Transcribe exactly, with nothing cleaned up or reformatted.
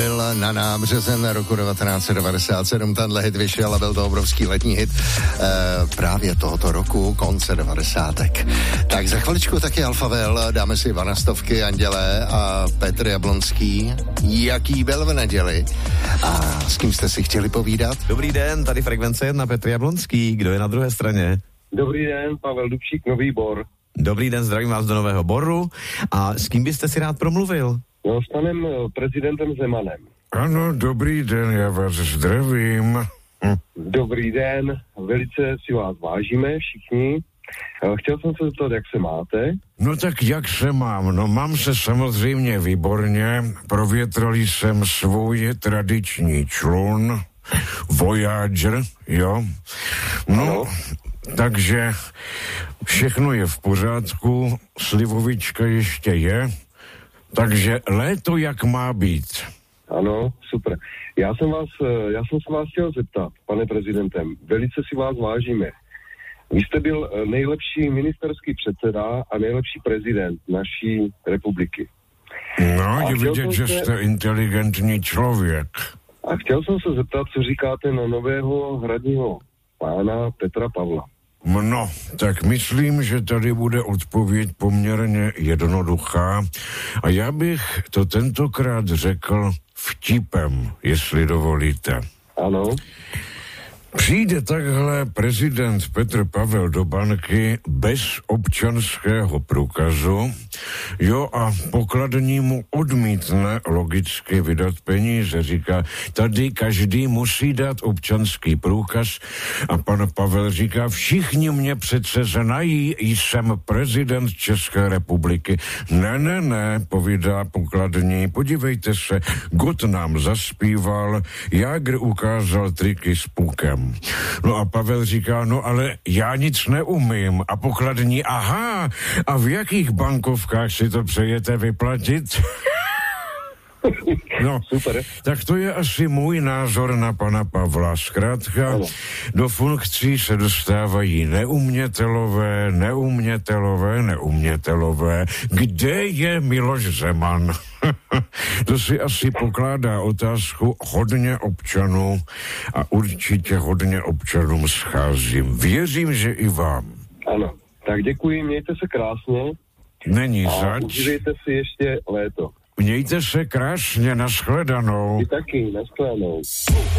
Na nám březen roku devatenáct set devadesát sedm tenhle hit vyšel a byl to obrovský letní hit e, právě tohoto roku, konce devadesátek. Tak za chviličku taky Alfavel, dáme si Vanastovky, Andělé a Petr Jablonský. Jaký byl v neděli? A s kým jste si chtěli povídat? Dobrý den, tady Frekvence jedna, Petr Jablonský. Kdo je na druhé straně? Dobrý den, Pavel Dubšík, Nový Bor. Dobrý den, zdravím vás do Nového Boru. A s kým byste si rád promluvil? No, s panem prezidentem Zemanem. Ano, dobrý den, já vás zdravím. Hm. Dobrý den, velice si vás vážíme všichni. Chtěl jsem se zeptat, jak se máte? No tak jak se mám? No mám se samozřejmě výborně. Provětrali jsem svůj tradiční člun, Voyager, jo. No, ano. Takže všechno je v pořádku, slivovička ještě je, takže léto jak má být. Ano, super. Já jsem vás, já jsem se vás chtěl zeptat, pane prezidentem, velice si vás vážíme. Vy jste byl nejlepší ministerský předseda a nejlepší prezident naší republiky. No, je vidět, že jste se... inteligentní člověk. A chtěl jsem se zeptat, co říkáte na nového hradního pána Petra Pavla. No, tak myslím, že tady bude odpověď poměrně jednoduchá a já bych to tentokrát řekl vtipem, jestli dovolíte. Ano. Přijde takhle prezident Petr Pavel do banky bez občanského průkazu, jo, a pokladní mu odmítne logicky vydat peníze. Říká, tady každý musí dát občanský průkaz a pan Pavel říká, všichni mě přece znají, jsem prezident České republiky. Ne, ne, ne, povídá pokladní, podívejte se, Gott nám zaspíval, Jágr ukázal triky s pukem. No a Pavel říká, no ale já nic neumím. A pokladní, aha, a v jakých bankovkách si to přejete vyplatit? No, super. Tak to je asi můj názor na pana Pavla. Zkrátka, do funkcí se dostávají neumětelové, neumětelové, neumětelové. Kde je Miloš Zeman? To si asi pokládá otázku hodně občanů a určitě hodně občanům scházím. Věřím, že i vám. Ano, tak děkuji, mějte se krásně. Není a zač. užívejte si ještě léto. Mějte se krásně, nashledanou. Vy taky, nashledanou.